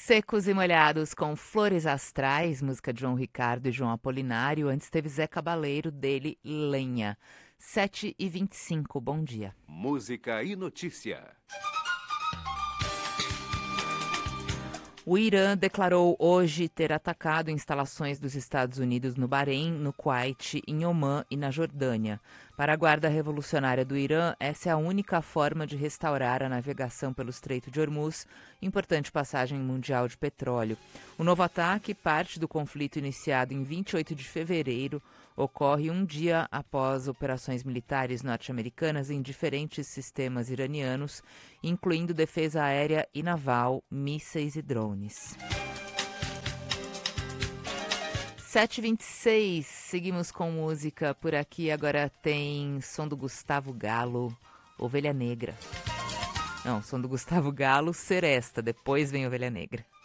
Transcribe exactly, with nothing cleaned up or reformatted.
Secos e Molhados com Flores Astrais, música de João Ricardo e João Apolinário. Antes teve Zé Cabaleiro, dele Lenha. sete e vinte e cinco, bom dia. Música e notícia. O Irã declarou hoje ter atacado instalações dos Estados Unidos no Bahrein, no Kuwait, em Omã e na Jordânia. Para a Guarda Revolucionária do Irã, essa é a única forma de restaurar a navegação pelo Estreito de Hormuz, importante passagem mundial de petróleo. O novo ataque, parte do conflito iniciado em vinte e oito de fevereiro, ocorre um dia após operações militares norte-americanas em diferentes sistemas iranianos, incluindo defesa aérea e naval, mísseis e drones. sete e vinte e seis, seguimos com música por aqui. Agora tem som do Gustavo Galo, Ovelha Negra. Não, som do Gustavo Galo, Seresta, depois vem Ovelha Negra.